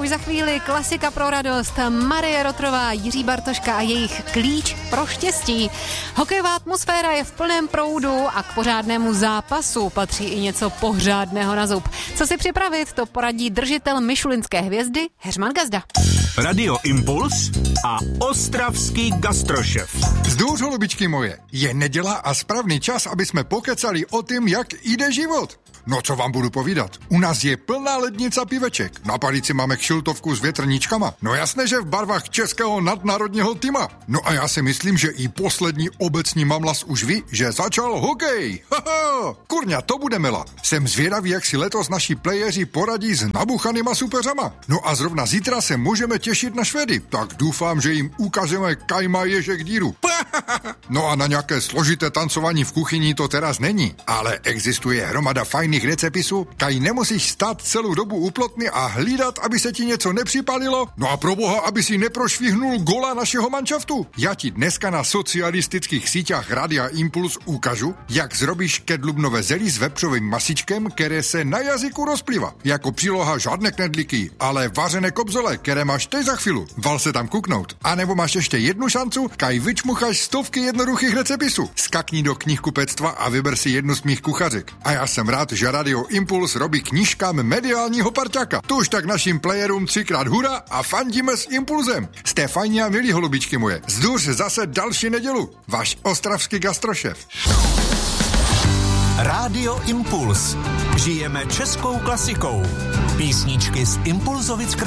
už za chvíli klasika pro radost. Marie Rotrová, Jiří Bartoška a jejich klíč pro štěstí. Hokejová atmosféra je v plném proudu a k pořádnému zápasu patří i něco pořádného na zub. Co si připravit, to poradí držitel michelinské hvězdy Heřman Gazda. Radio Impuls a ostravský gastrošef. Zdůř, holubičky moje, je neděla a správný čas, aby jsme pokecali o tom, jak jde život. No co vám budu povídat? U nás je plná lednica piveček. Na palici máme kšiltovku s větrničkama. No jasné, že v barvách českého nadnárodního týma. No a já si myslím, že i poslední obecní mamlas už ví, že začal hokej. Haha, kurňa, to bude mela. Jsem zvědavý, jak si letos naši playeři poradí s nabuchanýma superzama. No a zrovna zítra se můžeme těšit na Švedy. Tak doufám, že jim ukážeme kajma ježek díru. No a na nějaké složité tancování v kuchyni to teraz není. Ale existuje hromada fajných recepisů, kaj nemusíš stát celou dobu u plotny a hlídat, aby se ti něco nepřipalilo. No a proboha, aby si neprošvihnul gola našeho manšaftu. Já ti dneska na socialistických síťách Radia Impuls ukážu, jak zrobíš kedlubnové zelí s vepřovým masičkem, které se na jazyku rozplýva. Jako příloha žádné knedlíky, ale vařené kobzole, které máš teď za chvíli. Val se tam kuknout. A nebo máš ještě jednu šancu, kaj vyčmucháš stovky jednoduchých recepisů. Skakni do knihkupectva a vyber si jednu z mých kuchařek. A já jsem rád, že Radio Impuls robí knížkám mediálního parťáka. To už tak našim playerům 3krát hurá a fandíme s Impulzem. Jste fajní a milí, holubičky moje. Zdůř zase další nedělu. Váš ostravský gastrošef. Radio Impuls. Žijeme českou klasikou. Písničky z Impulzovic kraje.